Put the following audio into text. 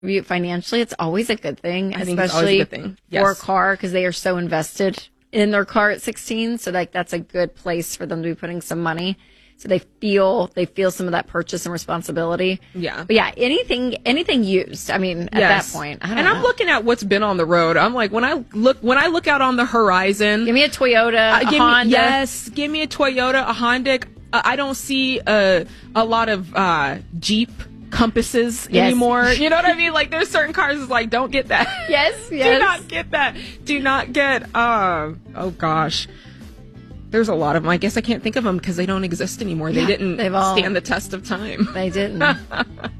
financially, it's always a good thing, I think it's always a especially good thing. for a Yes. car, because they are so invested in their car at 16. So like that's a good place for them to be putting some money. So they feel some of that purchase and responsibility. Yeah. But yeah, anything used. I mean, at Yes. that point, I don't and know. I'm looking at what's been on the road. I'm like, when I look out on the horizon, Give me a Toyota, a Honda. give me a Toyota, a Honda. I don't see a lot of Jeep Compasses anymore. You know what I mean? Like, there's certain cars that's like, don't get that. Yes. Do not get that. Do not get. Oh gosh. There's a lot of them. I guess I can't think of them because they don't exist anymore. They didn't they've all- stand the test of time. They didn't.